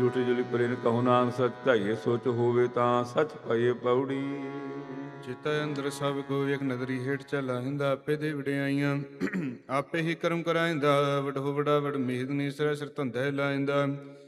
ਝੂਠ ਜੁਲੀ ਪਰੇ ਨ ਕਹੋ ਨਾਨਕ ਸਚ ਧਾਈਏ ਸੋਚ ਹੋਵੇ ਤਾਂ ਸਚ ਪਾਈਏ ਪੌੜੀ। ਚਿਤਾ ਅੰਦਰ ਸਭ ਕੋ ਇੱਕ ਨਦਰੀ ਹੇਠ ਚਲਾਹਿੰਦਾ, ਆਪੇ ਦੇ ਵਡਿਆਈਆਂ ਆਪੇ ਹੀ ਕਰਮ ਕਰਾਇੰਦਾ, ਵਡੋ ਵਡਾ ਵਡ ਮੇਦ ਨੀ ਸਿਰ ਸਿਰ ਧੰਦਾ ਲਾਇੰਦਾ।